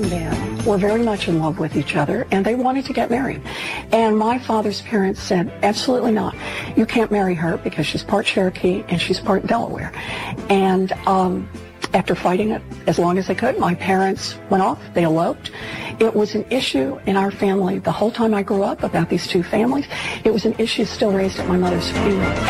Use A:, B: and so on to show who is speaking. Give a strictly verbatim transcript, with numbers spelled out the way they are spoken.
A: dad were very much in love with each other, and they wanted to get married. And my father's parents said, absolutely not. You can't marry her because she's part Cherokee and she's part Delaware. And um, after fighting it as long as they could, my parents went off. They eloped. It was an issue in our family the whole time I grew up about these two families. It was an issue still raised at my mother's funeral.